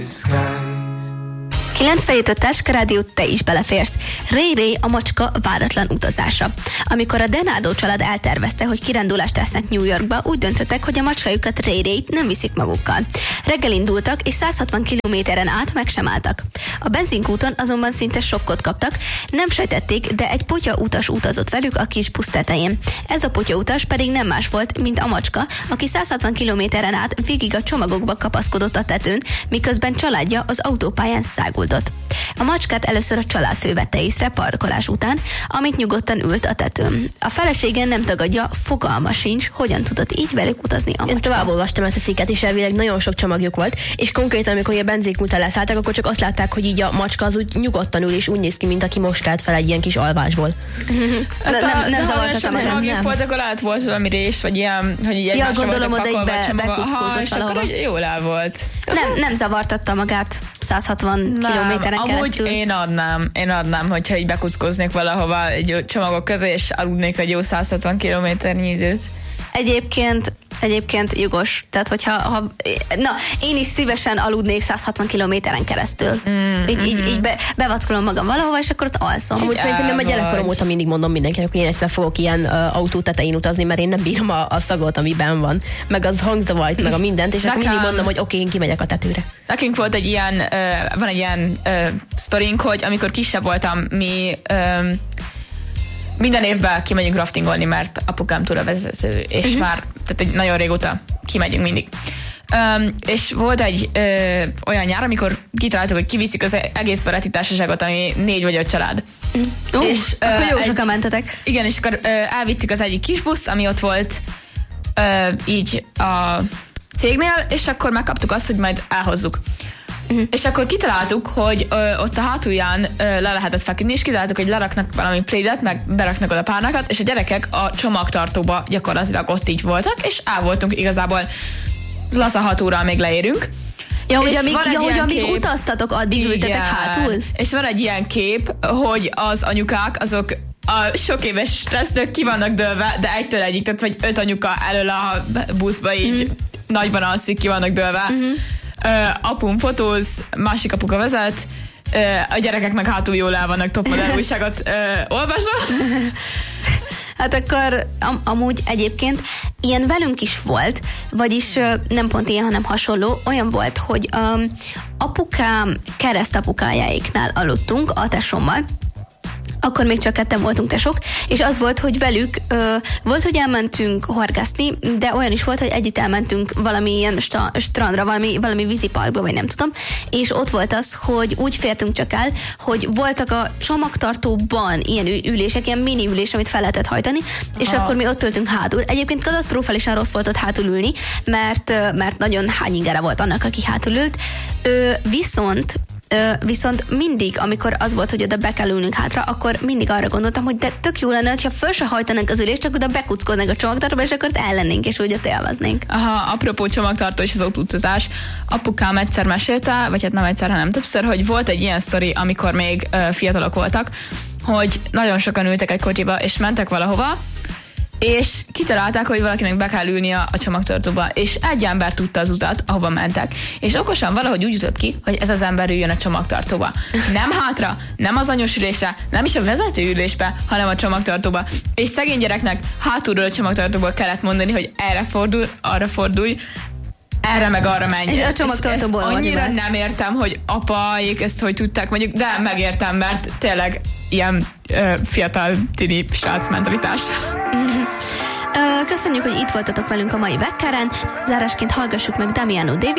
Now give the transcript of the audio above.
97 Táska Rádió, te is beleférsz. Ray a macska váratlan utazása. Amikor a Denado család eltervezte, hogy kirándulást tesznek New Yorkba, úgy döntöttek, hogy a macskájukat Ray-t nem viszik magukkal. Reggel indultak, és 160 kilométeren át meg sem álltak. A benzinkúton azonban szinte sokkot kaptak, nem sejtették, de egy potyautas utazott velük a kis busz tetején. Ez a potyautas pedig nem más volt, mint a macska, aki 160 kilométeren át végig a csomagokba kapaszkodott a tetőn, miközben családja az autópályán száguldott. A macskát először a családfő vette észre parkolás után, amit nyugodtan ült a tetőn. A felesége nem tagadja, fogalma sincs, hogyan tudott így velük utazni a macska. Én tovább olvastam ezt a cikket, és elvileg nagyon sok csomagjuk volt, és konkrétan, amikor a benzinkúton leszálltak, akkor csak azt látták, hogy így a macska az úgy nyugodtan ül, és úgy néz ki, mint aki most kelt fel egy ilyen kis alvásból. Nem zavartatom magam. Csomagjuk volt, akkor lehet volt valami rés, vagy ilyen, hogy így egymásra voltak pakolva a csomagok. Aha, és akkor jól el volt. Nem zavartatta magát 160 kilométeren keresztül. Én adnám, hogyha így bekuckoznék valahova egy csomagok közé, és aludnék egy jó 160 kilométernyi időt. Egyébként jogos. Tehát, hogyha én is szívesen aludnék 160 kilométeren keresztül. Így bevackolom magam valahova, és akkor ott alszom. Amúgy szerintem nem a gyerekkorom óta mindig mondom mindenkinek, hogy én egyszer fogok ilyen autó tetején utazni, mert én nem bírom a szagot, amiben van. Meg az hangzavajt, meg a mindent, és akkor mindig mondom, hogy oké, én kimegyek a tetőre. Nekünk volt egy ilyen, van egy ilyen sztorink, hogy amikor kisebb voltam, mi minden évben kimegyünk raftingolni, mert apukám túravezető, és már tehát nagyon régóta kimegyünk mindig. És volt egy olyan nyár, amikor kitaláltuk, hogy kiviszik az egész baráti társaságot, ami 4 vagy 5 család. És akkor jó sokan mentetek. Igen, és akkor elvittük az egyik kis busz, ami ott volt így a cégnél, és akkor megkaptuk azt, hogy majd elhozzuk. És akkor kitaláltuk, hogy ott a hátulján le lehetett feküdni, és kitaláltuk, hogy leraknak valami plédet, meg beraknak oda párnákat, és a gyerekek a csomagtartóba gyakorlatilag ott így voltak, és el voltunk igazából laza 6 óra, még leérünk. Hogy amíg utaztatok, addig ültetek hátul? És van egy ilyen kép, hogy az anyukák, azok a sok éves stressztől ki vannak dőlve, de egytől egyik, tehát vagy 5 anyuka elől a buszba így nagyban alszik, ki vannak dőlve. Apum fotóz, másik apuka vezet, a gyerekek meg hátul jól el vannak, topmodell újságot olvasva. Hát akkor amúgy egyébként ilyen velünk is volt, vagyis nem pont ilyen, hanem hasonló. Olyan volt, hogy apukám keresztapukájáiknál aludtunk a tesómmal, akkor még csak ketten voltunk tesók, és az volt, hogy velük volt, hogy elmentünk horgászni, de olyan is volt, hogy együtt elmentünk valamilyen strandra, valami víziparkba, vagy nem tudom, és ott volt az, hogy úgy fértünk csak el, hogy voltak a csomagtartóban ilyen ülések, ilyen mini ülés, amit fel lehetett hajtani, és akkor mi ott ültünk hátul. Egyébként katasztrofálisan rossz volt ott hátul ülni, mert nagyon hányingere volt annak, aki hátul ült. Viszont mindig, amikor az volt, hogy oda be kell ülnünk hátra, akkor mindig arra gondoltam, hogy de tök jó lenne, hogyha föl se hajtanánk az ülést, csak oda bekuckodnánk a csomagtartóba, és akkor ellennénk, és úgy ott élveznénk. Aha, apropó csomagtartó és az autóutazás, apukám egyszer mesélte, vagy hát nem egyszer, hanem többször, hogy volt egy ilyen sztori, amikor még fiatalok voltak, hogy nagyon sokan ültek egy kocsiba, és mentek valahova, és kitalálták, hogy valakinek be kell ülnie a csomagtartóba, és egy ember tudta az utat, ahova mentek. És okosan valahogy úgy jutott ki, hogy ez az ember üljön a csomagtartóba. Nem hátra, nem az anyós ülésre, nem is a vezető ülésbe, hanem a csomagtartóba. És szegény gyereknek hátulról a csomagtartóból kellett mondani, hogy erre fordul, arra fordulj, erre meg arra menj. És a csomagtartóból annyira nem értem, hogy apáik ezt hogy tudták, mondjuk, de megértem, mert tényleg ilyen fiatal tini srác mentalitás. Köszönjük, hogy itt voltatok velünk a mai Vekkeren. Zárásként hallgassuk meg Damiano David